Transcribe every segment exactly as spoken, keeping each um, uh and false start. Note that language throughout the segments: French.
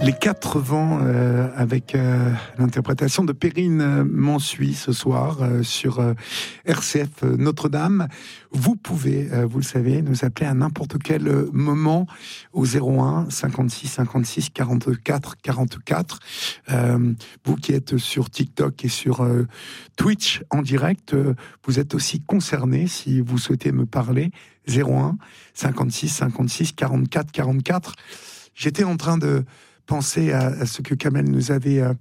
Les quatre vents euh, avec euh, l'interprétation de Perrine Mansuy ce soir euh, sur euh, R C F Notre-Dame. Vous pouvez, euh, vous le savez, nous appeler à n'importe quel moment au zéro un cinquante-six cinquante-six quarante-quatre quarante-quatre. Euh, vous qui êtes sur TikTok et sur euh, Twitch en direct, euh, vous êtes aussi concerné si vous souhaitez me parler. zéro un cinquante-six cinquante-six quarante-quatre quarante-quatre. J'étais en train de penser à, à ce que Kamel nous avait euh,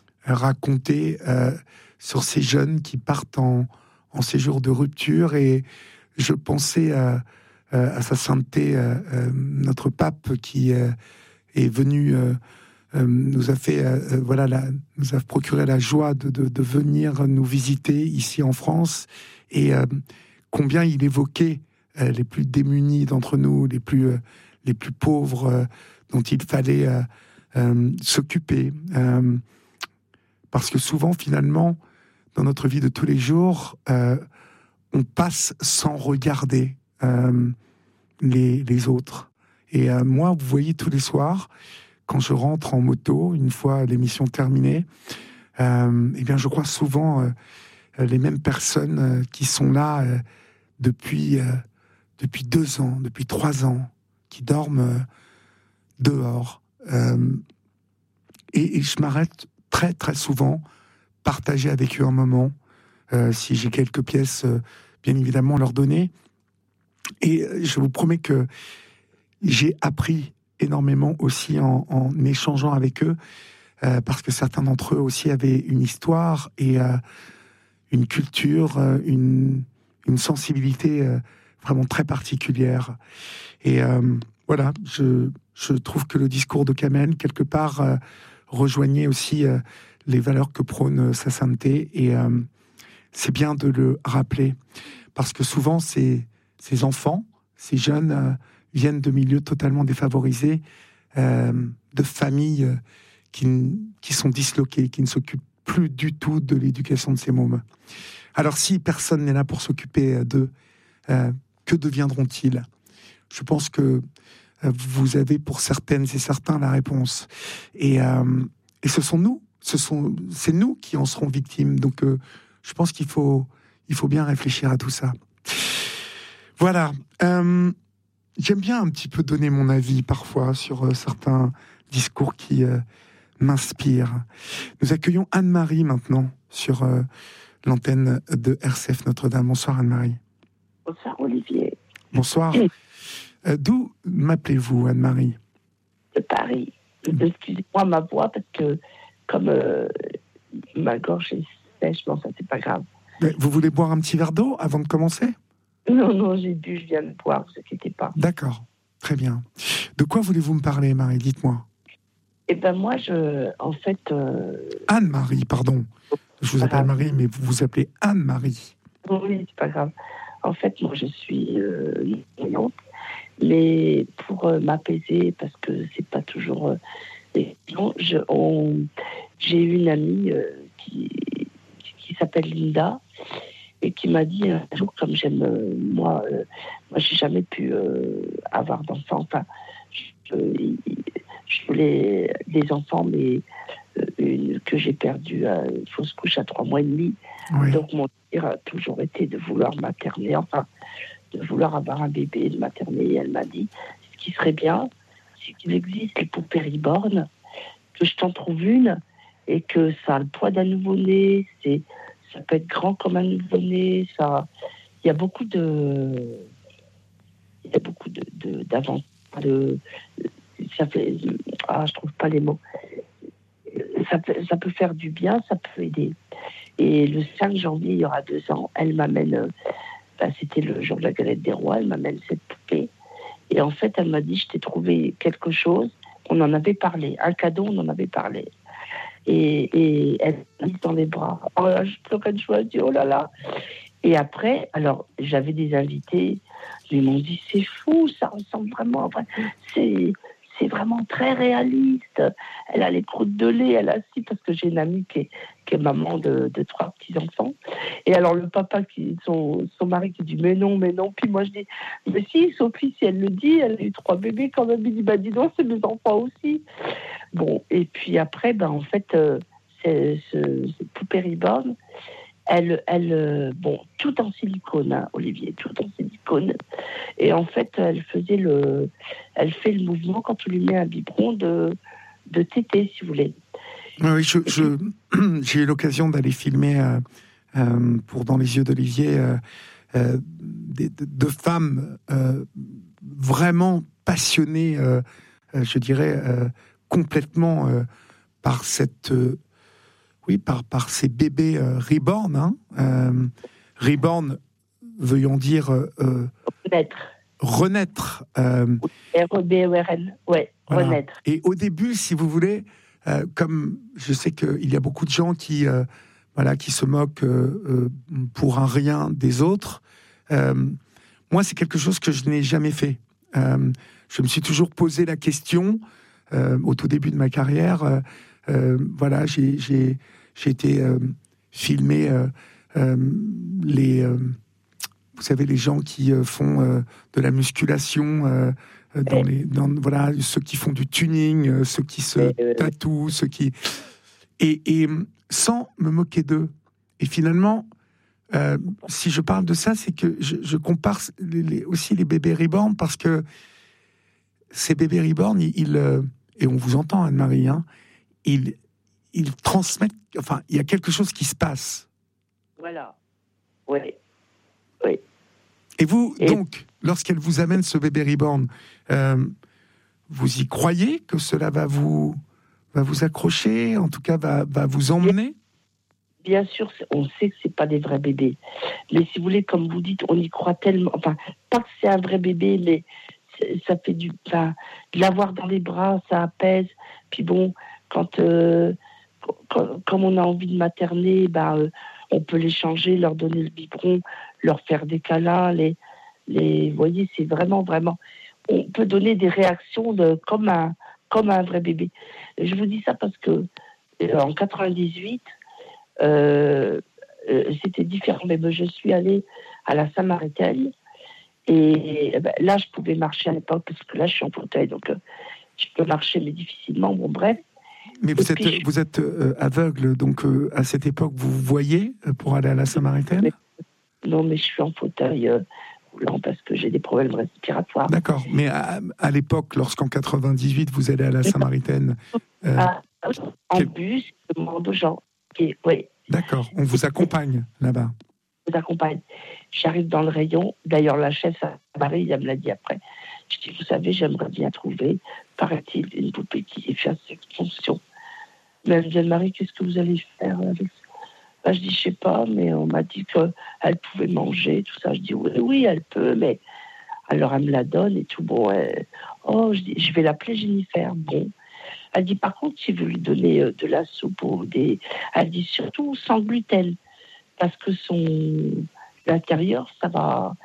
raconté euh, sur ces jeunes qui partent en, en séjour de rupture, et je pensais à, à sa sainteté, euh, euh, notre pape qui euh, est venu, euh, euh, nous a fait, euh, voilà, la, nous a procuré la joie de, de, de venir nous visiter ici en France, et euh, combien il évoquait euh, les plus démunis d'entre nous, les plus, euh, les plus pauvres, euh, dont il fallait euh, Euh, s'occuper, euh, parce que souvent finalement dans notre vie de tous les jours euh, on passe sans regarder euh, les, les autres, et euh, moi vous voyez tous les soirs quand je rentre en moto une fois l'émission terminée, euh, et bien je crois souvent euh, les mêmes personnes euh, qui sont là euh, depuis, euh, depuis deux ans, depuis trois ans, qui dorment euh, dehors. Euh, et, et je m'arrête très très souvent, partager avec eux un moment, euh, si j'ai quelques pièces, euh, bien évidemment leur donner. Et je vous promets que j'ai appris énormément aussi en, en échangeant avec eux, euh, parce que certains d'entre eux aussi avaient une histoire et euh, une culture, euh, une, une sensibilité euh, vraiment très particulière. Et euh, voilà, je, je trouve que le discours de Kamel, quelque part, euh, rejoignait aussi euh, les valeurs que prône euh, sa sainteté, et euh, c'est bien de le rappeler, parce que souvent ces, ces enfants, ces jeunes euh, viennent de milieux totalement défavorisés, euh, de familles euh, qui, qui sont disloquées, qui ne s'occupent plus du tout de l'éducation de ces mômes. Alors si personne n'est là pour s'occuper d'eux, euh, que deviendront-ils ? Je pense que vous avez pour certaines et certains la réponse. Et, euh, et ce sont nous, ce sont, c'est nous qui en serons victimes. Donc euh, je pense qu'il faut, il faut bien réfléchir à tout ça. Voilà. Euh, j'aime bien un petit peu donner mon avis parfois sur euh, certains discours qui euh, m'inspirent. Nous accueillons Anne-Marie maintenant sur euh, l'antenne de R C F Notre-Dame. Bonsoir Anne-Marie. Bonsoir Olivier. Bonsoir. Euh, d'où m'appelez-vous, Anne-Marie ? De Paris. Excusez-moi ma voix, parce que comme euh, ma gorge est sèche, bon, ça c'est pas grave. Mais vous voulez boire un petit verre d'eau avant de commencer ? Non, non, j'ai bu, je viens de boire, ne vous inquiétez pas. D'accord, très bien. De quoi voulez-vous me parler, Marie ? Dites-moi. Eh ben moi, je, en fait... Euh... Anne-Marie, pardon. Je vous appelle Marie, mais vous vous appelez Anne-Marie. Oui, c'est pas grave. En fait, moi, je suis euh, voyante. Mais pour euh, m'apaiser, parce que c'est pas toujours euh, évident, je, on, j'ai une amie euh, qui, qui s'appelle Linda, et qui m'a dit un jour, comme j'aime, euh, moi, euh, moi j'ai jamais pu euh, avoir d'enfants. Enfin, je, je voulais des enfants, mais euh, une, que j'ai perdu à une fausse couche à trois mois et demi. Oui. Donc mon désir a toujours été de vouloir materner, enfin, de vouloir avoir un bébé, de materner. Et elle m'a dit, ce qui serait bien, c'est qu'il existe les poupées reborn, que je t'en trouve une, et que ça a le poids d'un nouveau-né, c'est, ça peut être grand comme un nouveau-né, ça, il y a beaucoup de, il y a beaucoup de, de d'avantages, de, ça fait, ah, je trouve pas les mots, ça peut, ça peut faire du bien, ça peut aider. Et le cinq janvier, il y aura deux ans, elle m'amène, ben, c'était le jour de la galette des rois, elle m'amène cette poupée. Et en fait, elle m'a dit, je t'ai trouvé quelque chose, on en avait parlé, un cadeau, on en avait parlé. Et, et elle m'a mis dans les bras. Oh là, je pleurais de joie, je dis, oh là là. Et après, alors, j'avais des invités, ils m'ont dit, c'est fou, ça ressemble vraiment, enfin, c'est, c'est vraiment vraiment très réaliste. Elle a les croûtes de lait, elle a si, parce que j'ai une amie qui est, qui est maman de, de trois petits-enfants. Et alors le papa, qui, son, son mari qui dit mais non, mais non. Puis moi je dis, mais si, Sophie, si elle le dit, elle a eu trois bébés quand même. Il dit, bah dis donc, c'est mes enfants aussi. Bon, et puis après, ben, en fait, euh, c'est, ce, cette poupée Reborn, elle, elle euh, bon, tout en silicone, hein, Olivier, tout en silicone. Et en fait, elle faisait le, elle fait le mouvement quand on lui met un biberon de, de tété, si vous voulez. Oui, je, je, j'ai eu l'occasion d'aller filmer euh, euh, pour Dans les yeux d'Olivier euh, euh, des, de, de femmes euh, vraiment passionnées, euh, euh, je dirais, euh, complètement euh, par cette, euh, oui, par par ces bébés euh, reborn, hein, euh, reborn, veuillons dire euh, renaître, renaître, euh, R E B O R N, ouais, voilà. Renaître. Et au début, si vous voulez, euh, comme je sais qu'il y a beaucoup de gens qui, euh, voilà, qui se moquent euh, euh, pour un rien des autres. Euh, moi, c'est quelque chose que je n'ai jamais fait. Euh, je me suis toujours posé la question euh, au tout début de ma carrière. Euh, euh, voilà, j'ai, j'ai, j'ai été euh, filmé euh, euh, les, euh, vous savez, les gens qui euh, font euh, de la musculation. Euh, dans les, dans, voilà, ceux qui font du tuning, euh, ceux qui se euh, tatouent, ceux qui et, et sans me moquer d'eux. Et finalement, euh, si je parle de ça, c'est que je, je compare les, les, aussi les bébés reborn parce que ces bébés reborn, ils, ils euh, et on vous entend, Anne-Marie, hein, ils, ils transmettent. Enfin, il y a quelque chose qui se passe. Voilà. Oui. Oui. Et vous, et... donc, lorsqu'elle vous amène ce bébé reborn, euh, vous y croyez que cela va vous va vous accrocher, en tout cas va, va vous emmener? Bien sûr, on sait que c'est pas des vrais bébés. Mais si vous voulez, comme vous dites, on y croit tellement. Enfin, pas que c'est un vrai bébé, mais ça fait du. Enfin, l'avoir dans les bras, ça apaise. Puis bon, quand, euh, quand comme on a envie de materner, bah, euh, on peut les changer, leur donner le biberon, leur faire des câlins. Les, les, vous voyez, c'est vraiment, vraiment. On peut donner des réactions de, comme un, comme un vrai bébé. Et je vous dis ça parce que euh, en quatre-vingt-dix-huit. Euh, euh, c'était différent, mais ben, je suis allée à la Samaritaine et ben, là je pouvais marcher à l'époque parce que là je suis en fauteuil, donc euh, je peux marcher mais difficilement, bon bref. Mais vous et êtes, puis, vous êtes euh, aveugle, donc euh, à cette époque vous voyez euh, pour aller à la Samaritaine? mais, non mais je suis en fauteuil euh, roulant parce que j'ai des problèmes respiratoires. D'accord, mais à, à l'époque, lorsqu'en quatre-vingt-dix-huit vous allez à la Samaritaine, euh, ah, en quel... bus, je demande aux gens. Et, oui. D'accord, on vous accompagne là-bas. Je vous accompagne. J'arrive dans le rayon. D'ailleurs, la chef, Marie, elle me l'a dit après. Je dis, vous savez, j'aimerais bien trouver, paraît-il, une poupée qui fait cette fonction. Mais elle me dit, Marie, qu'est-ce que vous allez faire avec ça? Ben, je dis, je sais pas, mais on m'a dit qu'elle pouvait manger, tout ça. Je dis, oui, oui, elle peut, mais... Alors, elle me la donne et tout. Bon, elle... oh, je dis, je vais l'appeler Jennifer. Bon. Elle dit, par contre, si vous lui donnez euh, de la soupe ou des... Elle dit, surtout sans gluten. Parce que son... L'intérieur, ça va...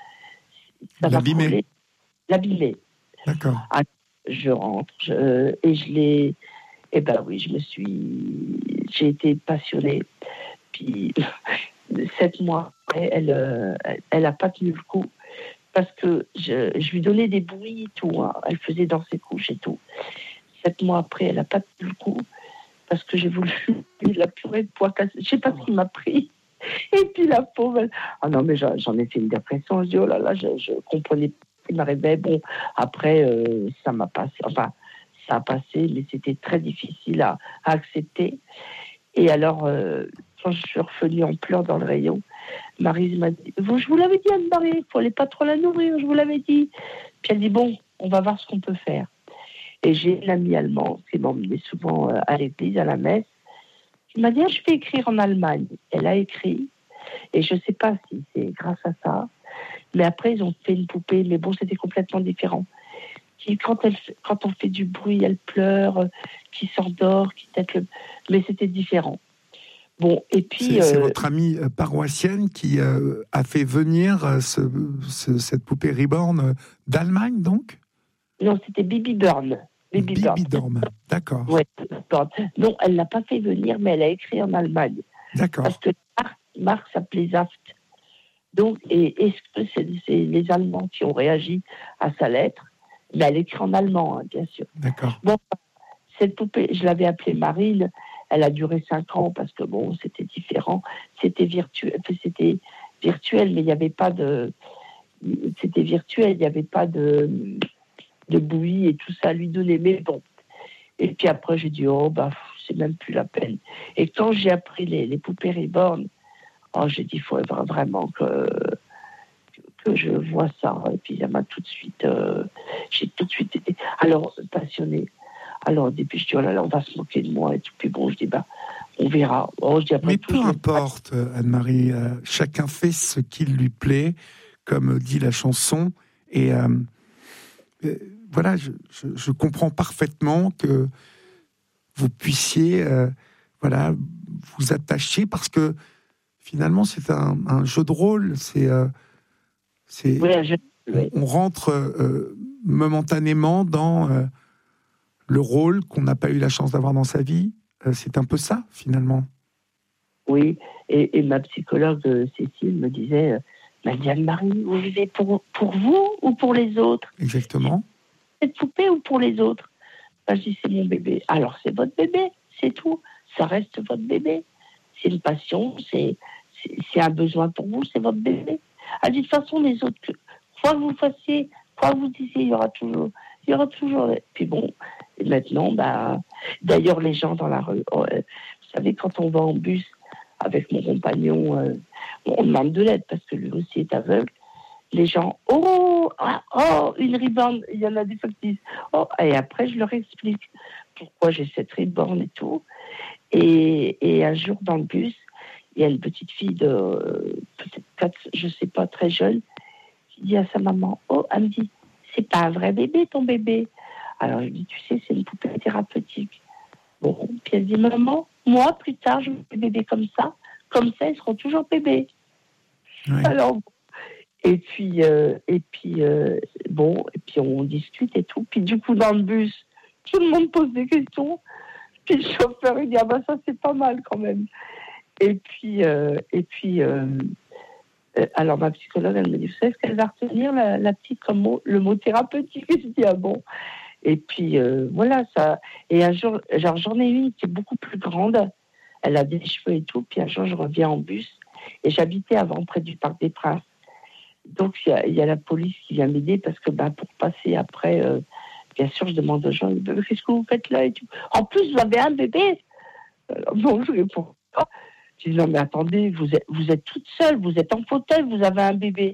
Ça l'abîmer. va coller. L'abîmer. D'accord. Ah, je rentre je... et je l'ai... Eh ben oui, je me suis... J'ai été passionnée. Puis, sept mois après, elle euh, elle a pas tenu le coup. Parce que je, je lui donnais des bouillies et tout. Hein. Elle faisait dans ses couches et tout. Sept mois après, elle n'a pas tenu le coup parce que j'ai voulu la purée de pois cassés. Je ne sais pas ce qui m'a pris. Et puis la pauvre, elle... ah non, mais j'en, j'en ai fait une dépression. Je dis, oh là là, je, je comprenais pas ce qui m'arrivait. Bon, après, euh, ça m'a passé. Enfin, ça a passé, mais c'était très difficile à, à accepter. Et alors, euh, quand je suis revenue en pleurs dans le rayon, Maryse m'a dit, je vous l'avais dit, Anne-Marie, il ne fallait pas trop la nourrir, je vous l'avais dit. Puis elle dit, bon, on va voir ce qu'on peut faire. Et j'ai une amie allemande qui m'emmenait souvent à l'église, à la messe, qui m'a dit, ah, je vais écrire en Allemagne. Elle a écrit, et je ne sais pas si c'est grâce à ça, mais après, ils ont fait une poupée, mais bon, c'était complètement différent. Qui, quand, elle, quand on fait du bruit, elle pleure, qui s'endort, qui tête le... Mais c'était différent. Bon, et puis... C'est, c'est euh... votre amie paroissienne qui euh, a fait venir ce, ce, cette poupée Reborn d'Allemagne, donc? Non, c'était Bibi Burn. Babydorn. Babydorn, d'accord. Ouais, non, elle l'a pas fait venir, mais elle a écrit en Allemagne. D'accord. Parce que Marc, Marc s'appelait Saft. Donc, et est-ce que c'est, c'est les Allemands qui ont réagi à sa lettre? Mais elle écrit en allemand, hein, bien sûr. D'accord. Bon, cette poupée, je l'avais appelée Marine. Elle a duré cinq ans parce que bon, c'était différent. C'était virtuel, c'était virtuel, mais il n'y avait pas de. C'était virtuel, il n'y avait pas de de bouillie et tout ça à lui donner. Mais bon. Et puis après, j'ai dit oh bah c'est même plus la peine. Et quand j'ai appris les, les poupées Reborn, oh j'ai dit il faut vraiment que que je vois ça. Et puis, ça m'a tout de suite, euh, j'ai tout de suite été, alors, passionnée. Alors, au début, je dis, oh là là, on va se moquer de moi. Et puis, bon, je dis, bah, on verra. Oh, je dis, après Mais tout, peu je importe, Anne-Marie, euh, chacun fait ce qui lui plaît, comme dit la chanson. Et euh, euh, voilà, je, je, je comprends parfaitement que vous puissiez, euh, voilà, vous attacher, parce que finalement, c'est un, un jeu de rôle, c'est... Euh, C'est, oui, je... oui. on, on rentre euh, momentanément dans euh, le rôle qu'on n'a pas eu la chance d'avoir dans sa vie. Euh, c'est un peu ça, finalement. Oui, et, et ma psychologue euh, Cécile me disait, euh, m'a dit Anne-Marie, vous vivez pour, pour vous ou pour les autres? Exactement. Cette poupée ou pour les autres? Ben, je dis, c'est mon bébé. Alors, c'est votre bébé, c'est tout. Ça reste votre bébé. C'est une passion, c'est, c'est, c'est un besoin pour vous, c'est votre bébé. Ah, de toute façon, les autres, que, quoi que vous fassiez, quoi que vous disiez, il y aura toujours, il y aura toujours. Puis bon, et maintenant, bah, d'ailleurs, les gens dans la rue, oh, euh, vous savez, quand on va en bus avec mon compagnon, euh, on demande de l'aide parce que lui aussi est aveugle. Les gens, oh, ah, oh, une riborne, il y en a des fois qui disent, oh, et après, je leur explique pourquoi j'ai cette riborne et tout. Et, et un jour, dans le bus, il y a une petite fille de euh, peut-être quatre, je sais pas, très jeune, qui dit à sa maman, oh, elle me dit, c'est pas un vrai bébé, ton bébé. Alors, je lui dis, tu sais, c'est une poupée thérapeutique. Bon, puis elle dit, maman, moi, plus tard, je veux des bébés comme ça. Comme ça, ils seront toujours bébés. Oui. Alors, et puis, euh, et puis euh, bon, et puis on discute et tout. Puis du coup, dans le bus, tout le monde pose des questions. Puis le chauffeur, il dit, ah ben ça, c'est pas mal quand même. Et puis, euh, et puis euh, euh, alors ma psychologue, elle me dit, vous savez ce qu'elle va retenir, la, la petite, comme mot, le mot thérapeutique. Et je dis, ah bon. Et puis, euh, voilà, ça. Et un jour, genre, j'en ai une qui est beaucoup plus grande. Elle a des cheveux et tout. Puis un jour, je reviens en bus. Et j'habitais avant, près du Parc des Princes. Donc, il y, y a la police qui vient m'aider parce que ben, pour passer après, euh, bien sûr, je demande aux gens, qu'est-ce que vous faites là et tout. En plus, vous avez un bébé. Alors, bon, je réponds pas. Je dis, non, mais attendez, vous êtes, vous êtes toute seule, vous êtes en fauteuil, vous avez un bébé.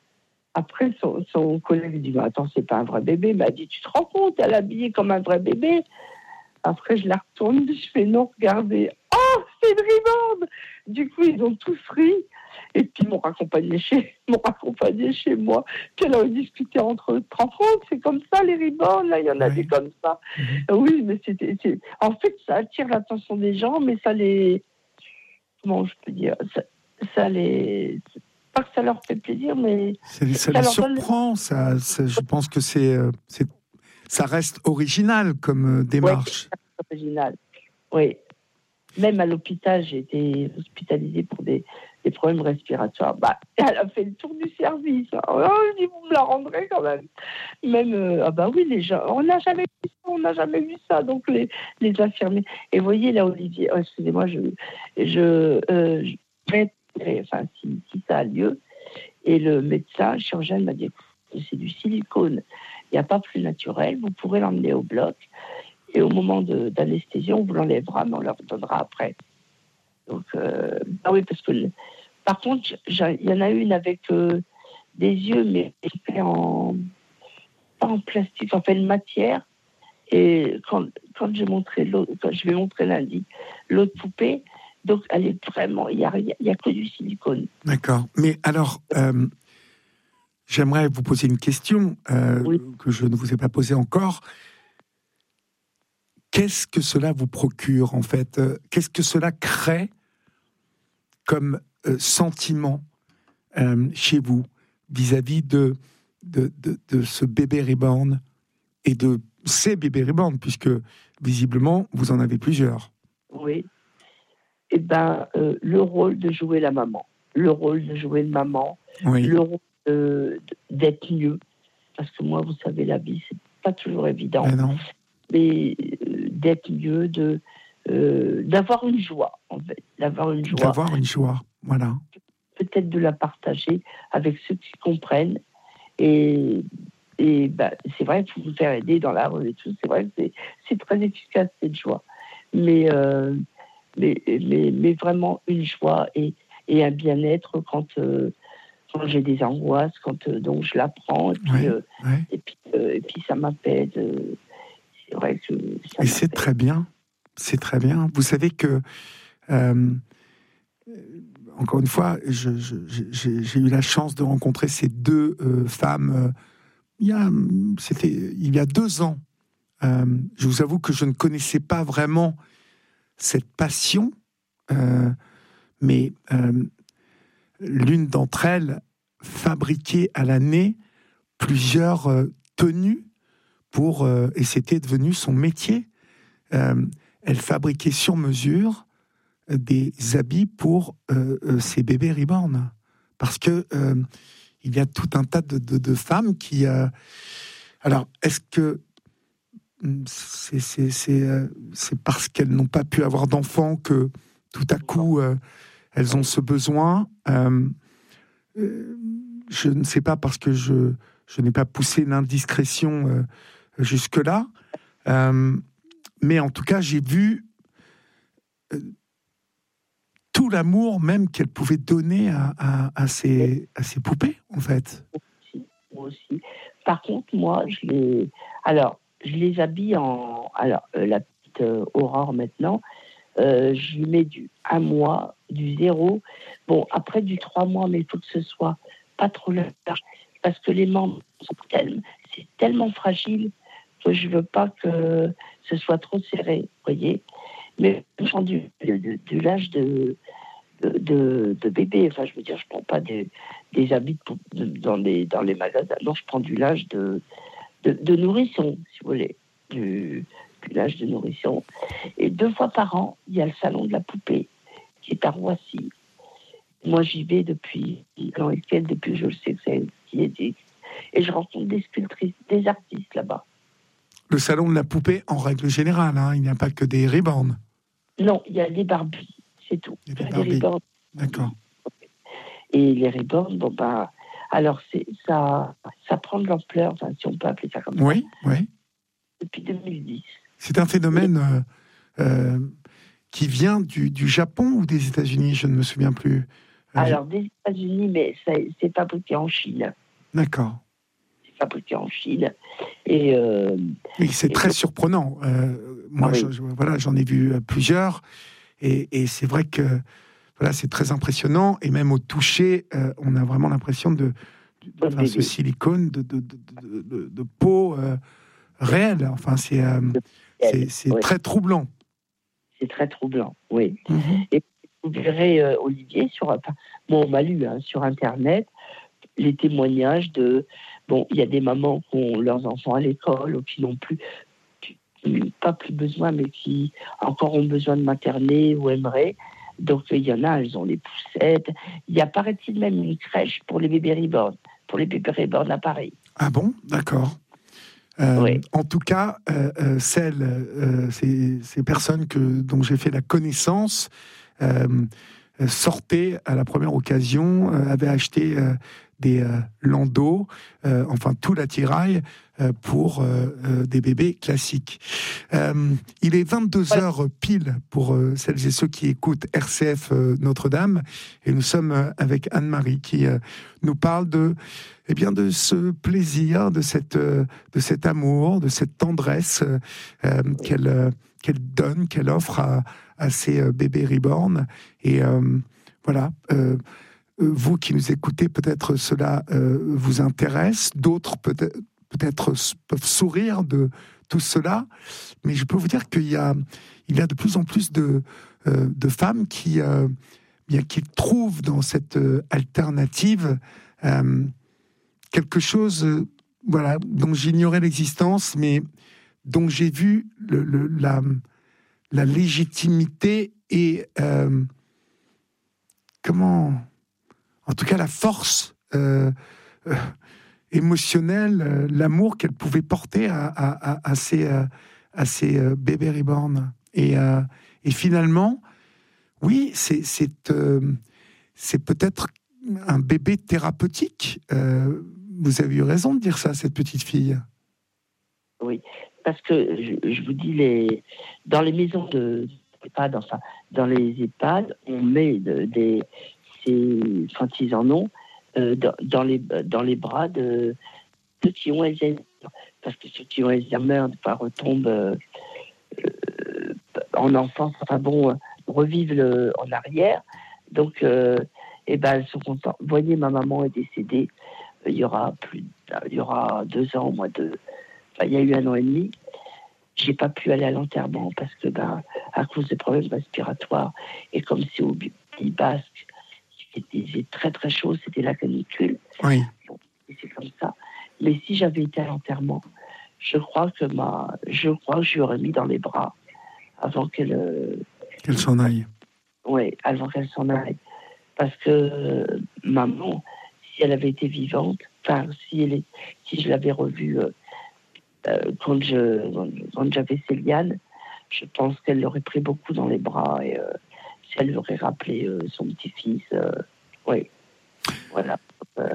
Après, son, son collègue dit, bah, attends, c'est pas un vrai bébé. Il m'a dit, tu te rends compte, elle est habillée comme un vrai bébé. Après, je la retourne, je fais, non, regardez. Oh, c'est une riborne. Du coup, ils ont tous ri. Et puis, ils m'ont raccompagné chez, m'ont raccompagné chez moi. Puis, alors, ils discutaient entre eux. Tu te rends compte, c'est comme ça, les ribornes, là, il y en a Oui. des comme ça. Mmh. Oui, mais c'était, c'est... En fait, ça attire l'attention des gens, mais ça les... Comment je peux dire ça, ça les... Pas que ça leur fait plaisir, mais... C'est, ça ça les leur donne... surprend. Ça, ça, je pense que c'est, euh, c'est, ça reste original comme euh, démarche. Ouais, c'est original. Oui. Même à l'hôpital, j'ai été hospitalisée pour des, des problèmes respiratoires. Bah, elle a fait le tour du service. Oh, je dis, vous me la rendrez quand même. Même, euh, ah bah oui, les gens, on n'a jamais vu ça, on n'a jamais vu ça. Donc, les, les infirmiers. Et vous voyez, là, Olivier, oh, excusez-moi, je, je, euh, je vais, enfin, si, si ça a lieu. Et le médecin, le chirurgien, m'a dit, c'est du silicone. Il n'y a pas plus naturel. Vous pourrez l'emmener au bloc. Et au moment de, d'anesthésie, on vous l'enlèvera, mais on leur donnera après. Donc, euh, ah oui, parce que, par contre, il y en a une avec euh, des yeux, mais fait en, pas en plastique, en fait une matière. Et quand, quand, j'ai montré l'autre, quand je vais montrer lundi l'autre poupée, donc elle est vraiment, il n'y a, rien, il y a que du silicone. D'accord. Mais alors, euh, j'aimerais vous poser une question euh, Oui. que je ne vous ai pas posée encore. Qu'est-ce que cela vous procure, en fait? Qu'est-ce que cela crée comme euh, sentiment euh, chez vous vis-à-vis de, de, de, de ce bébé reborn et de, ces bébés reborn, puisque visiblement, vous en avez plusieurs. Oui. Eh ben, euh, le rôle de jouer la maman, le rôle de jouer une maman, Oui. le rôle de, d'être mieux. Parce que moi, vous savez, la vie, c'est pas toujours évident. Mais non. Mais euh, d'être mieux, de, euh, d'avoir une joie, en fait. D'avoir une joie. D'avoir une joie, voilà. Peut-être de la partager avec ceux qui comprennent. Et, et bah, c'est vrai qu'il faut vous faire aider dans la rue et tout. C'est vrai que c'est, c'est très efficace, cette joie. Mais, euh, mais, mais, mais vraiment une joie et, et un bien-être quand... Euh, quand j'ai des angoisses, quand euh, donc je la prends, et puis, Ouais, euh, ouais. et puis, euh, et puis ça m'apaise. Euh, c'est vrai que ça Et c'est m'apaise. très bien, c'est très bien. Vous savez que, euh, encore une fois, je, je, j'ai, j'ai eu la chance de rencontrer ces deux euh, femmes. Euh, il y a, c'était il y a deux ans. Euh, je vous avoue que je ne connaissais pas vraiment cette passion, euh, mais euh, l'une d'entre elles fabriquait à l'année plusieurs euh, tenues pour, euh, et c'était devenu son métier. Euh, elle fabriquait sur mesure euh, des habits pour euh, euh, ses bébés reborn. Parce que euh, il y a tout un tas de, de, de femmes qui... Euh... Alors, est-ce que c'est, c'est, c'est, euh, c'est parce qu'elles n'ont pas pu avoir d'enfants que tout à coup, euh, elles ont ce besoin euh, euh, je ne sais pas, parce que je, je n'ai pas poussé l'indiscrétion euh, jusque-là. Euh, mais en tout cas, j'ai vu euh, tout l'amour même qu'elle pouvait donner à, à, à, ses, à ses poupées, en fait. Moi aussi, moi aussi. Par contre, moi, je les... Alors, je les habille en... Alors, euh, la petite euh, Aurore, maintenant, euh, je lui mets du un mois, du zéro. Bon, après, du trois mois, mais il faut que ce soit pas trop large, parce que les membres sont tellement... C'est tellement fragile que je veux pas que ce soit trop serré, vous voyez. Mais je prends du, de, de, de l'âge de, de, de, de bébé. Enfin, je veux dire, je prends pas des, des habits de, de, dans, les, dans les magasins. Non, je prends du l'âge de, de, de nourrisson, si vous voulez. Du, du l'âge de nourrisson. Et deux fois par an, il y a le salon de la poupée, qui est à Roissy. Moi, j'y vais depuis, dans lesquels, depuis je le sais que c'est qui existe. Et je rencontre des sculptrices, des artistes là-bas. Le salon de la poupée, en règle générale, hein, il n'y a pas que des reborn. Non, il y a des Barbies, c'est tout. Il y a des Des Barbies. reborn. D'accord. Et les reborn, bon bah, alors c'est, ça, ça prend de l'ampleur, enfin, si on peut appeler ça comme oui, ça. Oui, Depuis deux mille dix. c'est un phénomène euh, euh, qui vient du, du Japon ou des États-Unis, je ne me souviens plus. Euh, Alors, des États-Unis, mais ça, c'est fabriqué en Chine. D'accord. C'est fabriqué en Chine. Et, euh, oui, c'est et très donc, surprenant. Euh, moi, ah oui. je, je, voilà, j'en ai vu plusieurs. Et, et c'est vrai que voilà, c'est très impressionnant. Et même au toucher, euh, on a vraiment l'impression de, de, de enfin, ce silicone de, de, de, de, de, de peau euh, réelle. Enfin, c'est, euh, c'est, c'est oui. très troublant. C'est très troublant, oui. Mm-hmm. Et vous verrez, euh, Olivier, sur, enfin, bon, on m'a lu hein, sur Internet les témoignages de... Bon, il y a des mamans qui ont leurs enfants à l'école ou qui n'ont plus, pas plus besoin, mais qui encore ont besoin de materner ou aimeraient. Donc, il y en a, elles ont les poussettes. Il y a, paraît-il, même une crèche pour les bébés reborn, pour les bébés reborn à Paris. Ah bon ? D'accord. Euh, oui. En tout cas, euh, euh, celles, euh, ces, ces personnes que, dont j'ai fait la connaissance euh, sortaient à la première occasion, euh, avaient acheté euh, des euh, landaux, euh, enfin tout l'attirail euh, pour euh, euh, des bébés classiques. Euh, il est vingt-deux heures pile pour euh, celles et ceux qui écoutent R C F euh, Notre-Dame, et nous sommes euh, avec Anne-Marie qui euh, nous parle de, eh bien, de ce plaisir, de, cette, euh, de cet amour, de cette tendresse euh, qu'elle, euh, qu'elle donne, qu'elle offre à, à ces euh, bébés reborn. Et euh, voilà. Euh, Vous qui nous écoutez, peut-être cela euh, vous intéresse. D'autres peut-être, peut-être peuvent sourire de tout cela. Mais je peux vous dire qu'il y a, il y a de plus en plus de, euh, de femmes qui, euh, bien, qui trouvent dans cette euh, alternative euh, quelque chose euh, voilà, dont j'ignorais l'existence, mais dont j'ai vu le, le, la, la légitimité et euh, comment, en tout cas la force euh, euh, émotionnelle, euh, l'amour qu'elle pouvait porter à, à, à, à ces, euh, à ces euh, bébés reborn. Et, euh, et finalement, oui, c'est, c'est, euh, c'est peut-être un bébé thérapeutique. Euh, vous avez eu raison de dire ça, cette petite fille. Oui, parce que je, je vous dis, les, dans les maisons de EHPAD, enfin, dans les EHPAD, on met de, des, ces, quand ils en ont, euh, dans, dans, les, dans les bras de ceux qui ont Alzheimer. Parce que ceux qui ont Alzheimer, enfin, retombent euh, euh, en enfance, enfin bon, euh, revivent le, en arrière. Donc, euh, eh ben, elles sont contentes. Vous voyez, ma maman est décédée, il y aura plus, il y aura deux ans, moi, deux. Enfin, il y a eu un an et demi. J'ai pas pu aller à l'enterrement parce que, ben, à cause des problèmes respiratoires et comme c'est au Pays Basque, c'était très très chaud, c'était la canicule. Oui. Donc, c'est comme ça. Mais si j'avais été à l'enterrement, je crois que ma, je crois que je lui aurais mis dans les bras avant qu'elle, euh, qu'elle s'en aille. Oui, avant qu'elle s'en aille, parce que euh, maman, si elle avait été vivante, enfin si elle est, si je l'avais revue euh, euh, quand je quand j'avais Céliane, je pense qu'elle l'aurait pris beaucoup dans les bras et euh, si elle lui aurait rappelé euh, son petit-fils, euh, oui, voilà. Euh,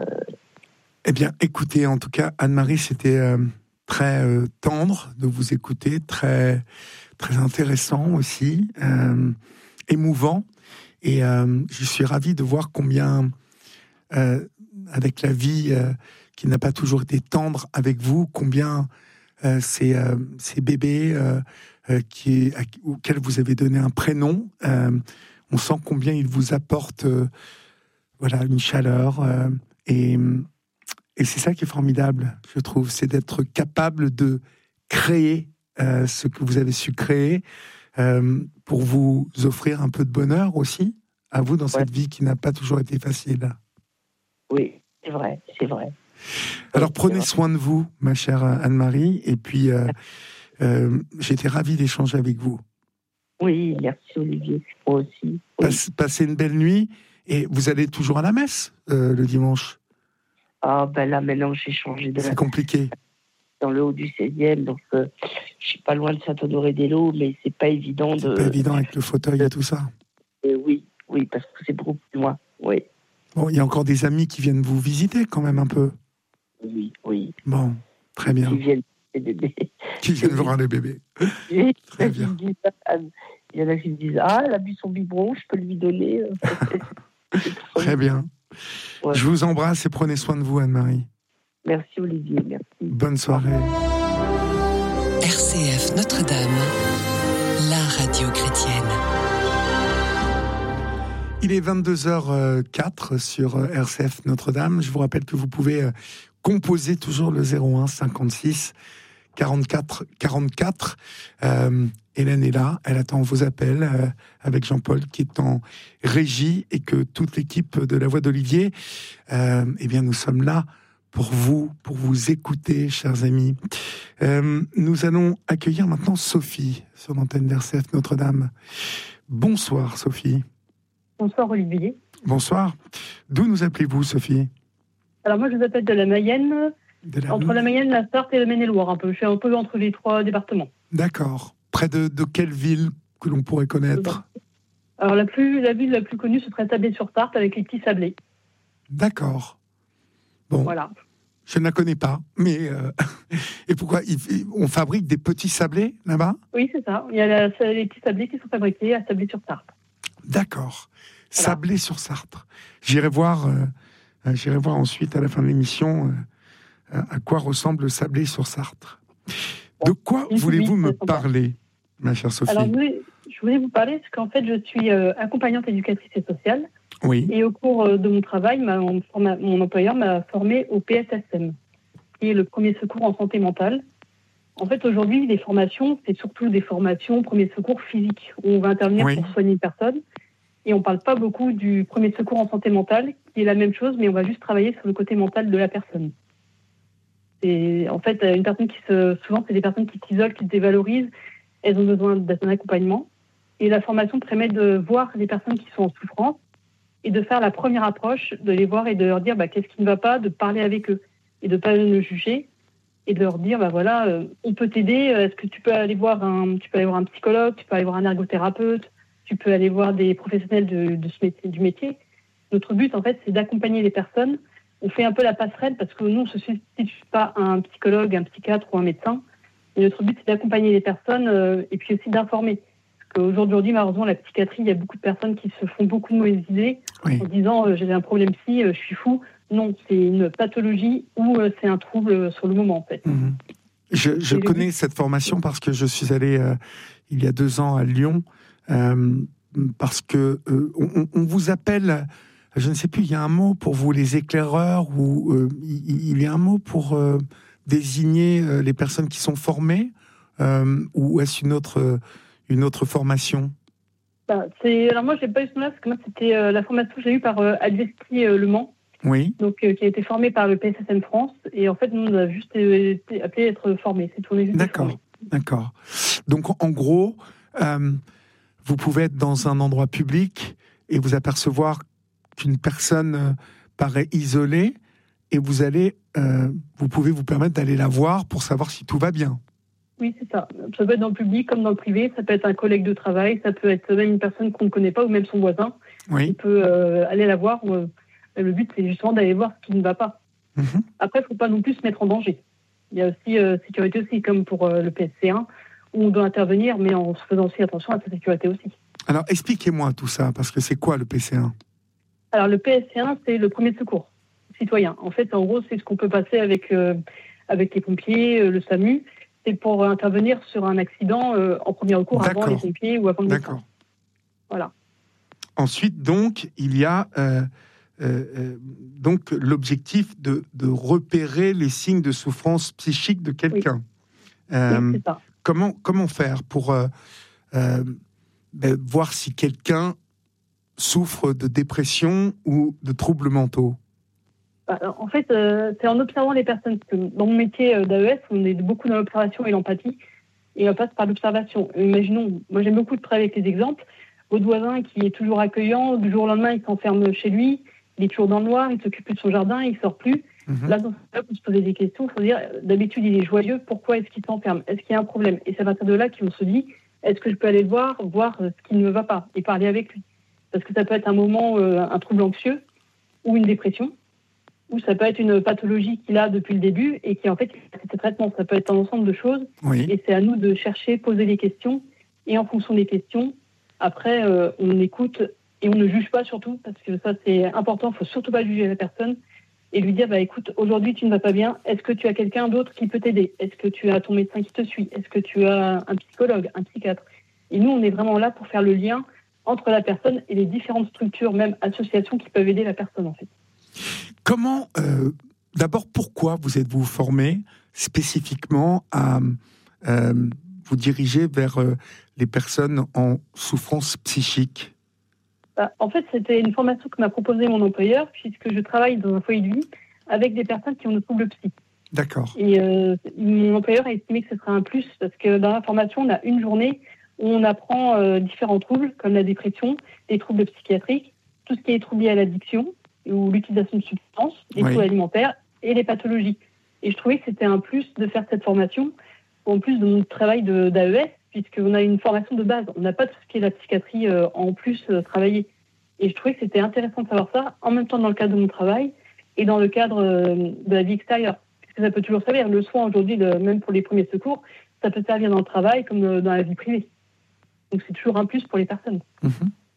Eh bien, écoutez, en tout cas, Anne-Marie, c'était euh, très euh, tendre de vous écouter, très, très intéressant aussi, euh, émouvant. Et euh, je suis ravi de voir combien, euh, avec la vie euh, qui n'a pas toujours été tendre avec vous, combien euh, ces, euh, ces bébés euh, euh, qui, à, auxquels vous avez donné un prénom, euh, on sent combien ils vous apportent euh, voilà, une chaleur euh, et... Et c'est ça qui est formidable, je trouve, c'est d'être capable de créer euh, ce que vous avez su créer euh, pour vous offrir un peu de bonheur aussi, à vous, dans ouais. cette vie qui n'a pas toujours été facile. Oui, c'est vrai, c'est vrai. Alors oui, prenez soin de vous, ma chère Anne-Marie, et puis euh, euh, j'étais ravi d'échanger avec vous. Oui, merci Olivier, moi aussi. Oui. Passe, passez une belle nuit, et vous allez toujours à la messe euh, le dimanche? Ah ben là maintenant j'ai changé de... C'est compliqué. Dans le haut du seizième, donc euh, je suis pas loin de Saint-Honoré-des-Laux, mais c'est pas évident de... C'est pas évident avec le fauteuil et tout ça. Et oui, oui, parce que c'est beaucoup plus loin, oui. Bon, il y a encore des amis qui viennent vous visiter quand même un peu. Oui, oui. Bon, très bien. Qui viennent les bébés. Qui viennent voir les bébés. Et très bien. Disent, il y en a qui me disent, ah, elle a bu son biberon, je peux lui donner. Très bien. Ouais. Je vous embrasse et prenez soin de vous, Anne-Marie. Merci Olivier, merci. Bonne soirée. R C F Notre-Dame, la radio chrétienne. Il est vingt-deux heures quatre sur R C F Notre-Dame. Je vous rappelle que vous pouvez composer toujours le zéro un cinquante-six quarante-quatre quarante-quatre. Euh, Hélène est là, elle attend vos appels euh, avec Jean-Paul qui est en régie et que toute l'équipe de La Voix d'Olivier, euh, eh bien nous sommes là pour vous, pour vous écouter, chers amis. Euh, nous allons accueillir maintenant Sophie sur l'antenne d'R C F Notre-Dame. Bonsoir Sophie. Bonsoir Olivier. Bonsoir. D'où nous appelez-vous Sophie? Alors moi je vous appelle de la Mayenne, de la... entre la Mayenne, la Sarthe et la Maine-et-Loire un peu. Je suis un peu entre les trois départements. D'accord. Près de, de quelle ville que l'on pourrait connaître? Alors la, plus, la ville la plus connue ce serait Sablé-sur-Sarthe avec les petits sablés. D'accord. Bon, voilà. Je ne la connais pas, mais... Euh... Et pourquoi on fabrique des petits sablés là-bas? Oui, c'est ça. Il y a la, les petits sablés qui sont fabriqués à Sablé-sur-Sarthe. D'accord. Voilà. Sablé-sur-Sarthe. J'irai voir, euh, j'irai voir ensuite, à la fin de l'émission, euh, à quoi ressemble le Sablé-sur-Sarthe. De quoi voulez-vous me parler, ma chère Sophie? Alors, je voulais, je voulais vous parler parce qu'en fait, je suis euh, accompagnante éducatrice et sociale. Oui. Et au cours euh, de mon travail, ma, mon, mon employeur m'a formée au P S S M, qui est le premier secours en santé mentale. En fait, aujourd'hui, les formations, c'est surtout des formations premier secours physique, où on va intervenir oui. pour soigner une personne. Et on ne parle pas beaucoup du premier secours en santé mentale, qui est la même chose, mais on va juste travailler sur le côté mental de la personne. C'est, en fait, une personne qui se, souvent, c'est des personnes qui s'isolent, qui se dévalorisent. Elles ont besoin d'un accompagnement. Et la formation permet de voir les personnes qui sont en souffrance et de faire la première approche, de les voir et de leur dire bah, qu'est-ce qui ne va pas, de parler avec eux et de ne pas les juger et de leur dire bah, voilà, euh, on peut t'aider. Est-ce que tu peux aller voir un, tu peux aller voir un psychologue, tu peux aller voir un ergothérapeute, tu peux aller voir des professionnels de, de ce métier, du métier. Notre but, en fait, c'est d'accompagner les personnes. On fait un peu la passerelle parce que nous, on ne se substitue pas à un psychologue, un psychiatre ou un médecin. Et notre but, c'est d'accompagner les personnes euh, et puis aussi d'informer. Parce qu'aujourd'hui, malheureusement, la psychiatrie, il y a beaucoup de personnes qui se font beaucoup de mauvaises idées oui. en disant euh, j'ai un problème psy, euh, je suis fou. Non, c'est une pathologie ou euh, c'est un trouble euh, sur le moment, en fait. Mmh. Je, je connais but... cette formation parce que je suis allé euh, il y a deux ans à Lyon euh, parce que euh, on, on vous appelle. Je ne sais plus, il y a un mot pour vous, les éclaireurs, ou euh, il, il y a un mot pour euh, désigner euh, les personnes qui sont formées, euh, ou est-ce une autre, une autre formation ? Ben, c'est, alors moi, je n'ai pas eu ce nom-là, parce que moi, c'était euh, la formation que j'ai eue par euh, Advesti euh, Le Mans, oui. donc, euh, qui a été formée par le P S S M France, et en fait, nous, on a juste été appelés à être formés, c'est tout, on est juste D'accord, formés. D'accord. Donc, en gros, euh, vous pouvez être dans un endroit public et vous apercevoir qu'une personne euh, paraît isolée et vous allez, euh, vous pouvez vous permettre d'aller la voir pour savoir si tout va bien. Oui, c'est ça. Ça peut être dans le public comme dans le privé. Ça peut être un collègue de travail, ça peut être même une personne qu'on ne connaît pas ou même son voisin. Oui. On peut euh, aller la voir. Euh, le but, c'est justement d'aller voir ce qui ne va pas. Mmh. Après, il ne faut pas non plus se mettre en danger. Il y a aussi euh, sécurité aussi, comme pour euh, le P S C un, où on doit intervenir, mais en se faisant aussi attention à sa sécurité aussi. Alors, expliquez-moi tout ça, parce que c'est quoi le P C un ? Alors, le P S C un, c'est le premier secours citoyen. En fait, en gros, c'est ce qu'on peut passer avec, euh, avec les pompiers, euh, le SAMU. C'est pour intervenir sur un accident euh, en premier recours D'accord. avant les pompiers ou avant le médecin. Voilà. Ensuite, donc, il y a euh, euh, donc, l'objectif de, de repérer les signes de souffrance psychique de quelqu'un. Oui. Euh, oui, c'est ça. Comment, comment faire pour euh, euh, ben, voir si quelqu'un souffre de dépression ou de troubles mentaux ? Alors, en fait, euh, c'est en observant les personnes. Parce que dans mon métier euh, d'A E S, on est beaucoup dans l'observation et l'empathie. Et on passe par l'observation. Imaginons, moi j'aime beaucoup travailler avec les exemples. Votre voisin qui est toujours accueillant, du jour au lendemain, il s'enferme chez lui, il est toujours dans le noir, il s'occupe plus de son jardin, il ne sort plus. Mmh. Là, dans ce cas, pour se poser des questions, il faut dire, d'habitude, il est joyeux, pourquoi est-ce qu'il s'enferme ? Est-ce qu'il y a un problème ? Et c'est à partir de là qu'on se dit, est-ce que je peux aller le voir, voir ce qui ne me va pas et parler avec lui ? Parce que ça peut être un moment, euh, un trouble anxieux ou une dépression, ou ça peut être une pathologie qu'il a depuis le début et qui, en fait, c'est ses traitements. Ça peut être un ensemble de choses. Oui. Et c'est à nous de chercher, poser les questions. Et en fonction des questions, après, euh, on écoute et on ne juge pas surtout, parce que ça, c'est important. Il ne faut surtout pas juger la personne et lui dire, bah, écoute, aujourd'hui, tu ne vas pas bien. Est-ce que tu as quelqu'un d'autre qui peut t'aider ? Est-ce que tu as ton médecin qui te suit ? Est-ce que tu as un psychologue, un psychiatre ? Et nous, on est vraiment là pour faire le lien entre la personne et les différentes structures, même associations qui peuvent aider la personne, en fait. Comment, euh, d'abord, pourquoi vous êtes-vous formé spécifiquement à euh, vous diriger vers euh, les personnes en souffrance psychique ? Bah, en fait, c'était une formation que m'a proposée mon employeur, puisque je travaille dans un foyer de vie avec des personnes qui ont des troubles psy. D'accord. Et euh, mon employeur a estimé que ce serait un plus, parce que dans la formation, on a une journée où on apprend euh, différents troubles, comme la dépression, les troubles psychiatriques, tout ce qui est trouble lié à l'addiction, ou l'utilisation de substances, les oui. troubles alimentaires et les pathologies. Et je trouvais que c'était un plus de faire cette formation, en plus de mon travail de, d'A E S, puisqu'on a une formation de base. On n'a pas tout ce qui est la psychiatrie euh, en plus euh, travaillé. Et je trouvais que c'était intéressant de savoir ça, en même temps dans le cadre de mon travail et dans le cadre euh, de la vie extérieure. Puisque ça peut toujours servir. Le soin aujourd'hui, le, même pour les premiers secours, ça peut servir dans le travail comme euh, dans la vie privée. Donc c'est toujours un plus pour les personnes. Mmh.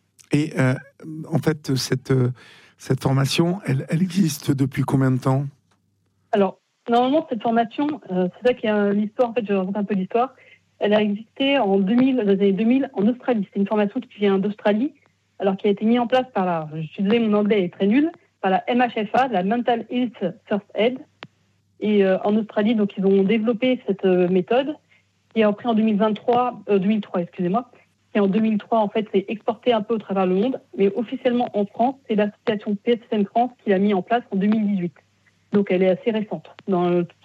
Et euh, en fait, cette... Euh... Cette formation, elle, elle existe depuis combien de temps ? Alors, normalement, cette formation, euh, c'est ça qui est l'histoire, en fait, je raconte un peu l'histoire. Elle a existé en deux mille, dans les années deux mille en Australie. C'est une formation qui vient d'Australie, alors qui a été mise en place par la, je suis désolée, mon anglais est très nul, par la M H F A, la Mental Health First Aid. Et euh, en Australie, donc, ils ont développé cette euh, méthode, qui après en deux mille vingt-trois, euh, deux mille trois, excusez-moi, qui en deux mille trois, en fait, s'est exporté un peu au travers le monde, mais officiellement en France, c'est l'association P S S M France qui l'a mis en place en deux mille dix-huit. Donc elle est assez récente dans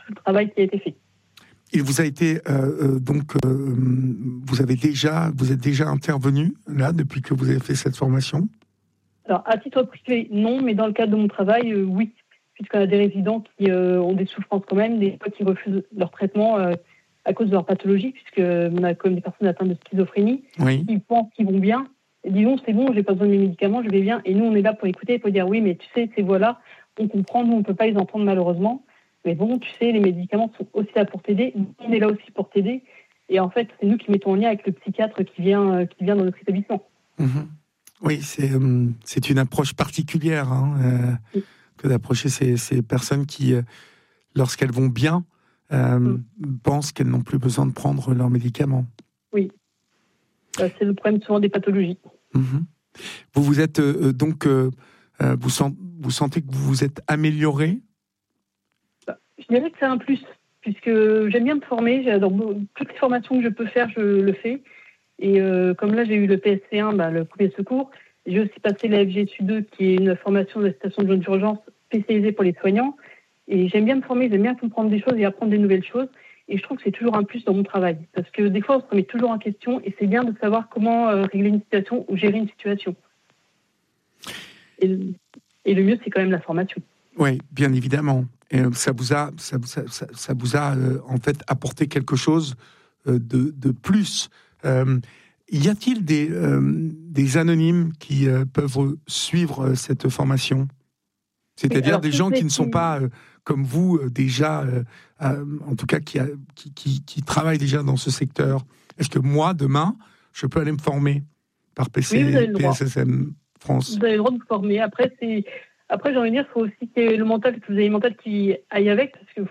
tout le travail qui a été fait. Il vous a été euh, donc euh, vous avez déjà vous êtes déjà intervenu là depuis que vous avez fait cette formation? Alors à titre privé non, mais dans le cadre de mon travail euh, oui, puisqu'on a des résidents qui euh, ont des souffrances quand même, des fois qui refusent leur traitement euh, à cause de leur pathologie, puisqu'on a comme des personnes atteintes de schizophrénie, oui. Ils pensent qu'ils vont bien, et disent non c'est bon, j'ai pas besoin de mes médicaments, je vais bien, et nous on est là pour écouter et pour dire oui mais tu sais ces voix-là, on comprend, nous on peut pas les entendre malheureusement. Mais bon, tu sais, les médicaments sont aussi là pour t'aider. On est là aussi pour t'aider. Et en fait, c'est nous qui mettons en lien avec le psychiatre qui vient, euh, qui vient dans notre établissement. Mmh. Oui, c'est, euh, c'est une approche particulière hein, euh, oui. que d'approcher ces, ces personnes qui, euh, lorsqu'elles vont bien, euh, mmh. pensent qu'elles n'ont plus besoin de prendre leurs médicaments. Oui. Euh, c'est le problème souvent des pathologies. Mmh. Vous vous êtes euh, donc... Euh, vous, sent, vous sentez que vous vous êtes amélioré? Je dirais que c'est un plus, puisque j'aime bien me former. J'adore toutes les formations que je peux faire, je le fais. Et euh, comme là, j'ai eu le P S C un, bah, le premier secours. J'ai aussi passé la F G S U deux, qui est une formation d'assistation de jeunes urgences spécialisée pour les soignants. Et j'aime bien me former, j'aime bien comprendre des choses et apprendre des nouvelles choses. Et je trouve que c'est toujours un plus dans mon travail. Parce que des fois, on se remet toujours en question et c'est bien de savoir comment euh, régler une situation ou gérer une situation. Et, et le mieux, c'est quand même la formation. Oui, bien évidemment. Et ça vous a, ça, ça, ça, ça vous a euh, en fait apporté quelque chose euh, de, de plus. Euh, y a-t-il des, euh, des anonymes qui euh, peuvent suivre euh, cette formation? C'est-à-dire alors, des gens qui ne sont pas euh, comme vous euh, déjà, euh, euh, en tout cas qui, a, qui, qui, qui travaillent déjà dans ce secteur. Est-ce que moi, demain, je peux aller me former par P C, oui, P S S M France? Vous avez le droit de vous former. Après, c'est... Après, j'ai envie de dire, il faut aussi que le mental, que vous ayez le mental qui aille avec, parce qu'il